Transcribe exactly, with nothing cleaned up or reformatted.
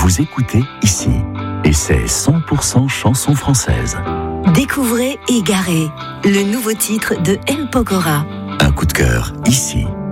vous écoutez ici. Et c'est cent pour cent chanson française. Découvrez Égaré, le nouveau titre de M. Pokora. Un coup de cœur ici.